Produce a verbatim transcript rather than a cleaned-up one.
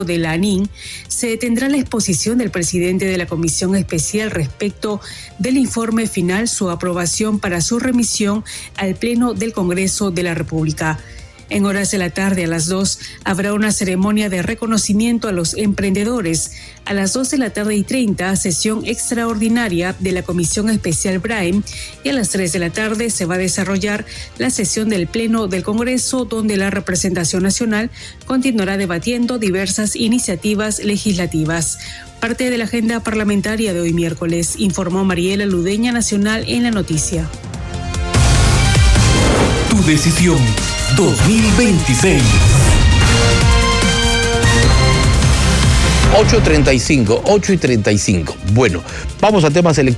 de la ANIN, se detendrá la exposición del presidente de la Comisión Especial respecto del informe final, su aprobación para su remisión al Pleno del Congreso de la República. En horas de la tarde, a las dos, habrá una ceremonia de reconocimiento a los emprendedores. A las dos de la tarde y treinta, sesión extraordinaria de la Comisión Especial Braem. Y a las tres de la tarde se va a desarrollar la sesión del Pleno del Congreso, donde la representación nacional continuará debatiendo diversas iniciativas legislativas. Parte de la agenda parlamentaria de hoy miércoles, informó Mariela Ludeña, Nacional en la Noticia. Tu decisión dos mil veintiséis. ocho y treinta y cinco, ocho y treinta y cinco. Bueno, vamos a temas electorales.